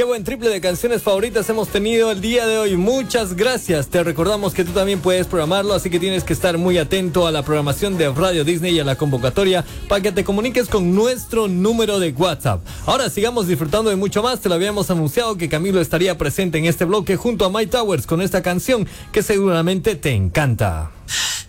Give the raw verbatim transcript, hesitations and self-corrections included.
Qué buen triple de canciones favoritas hemos tenido el día de hoy. Muchas gracias. Te recordamos que tú también puedes programarlo, así que tienes que estar muy atento a la programación de Radio Disney y a la convocatoria para que te comuniques con nuestro número de WhatsApp. Ahora sigamos disfrutando de mucho más. Te lo habíamos anunciado que Camilo estaría presente en este bloque junto a My Towers con esta canción que seguramente te encanta.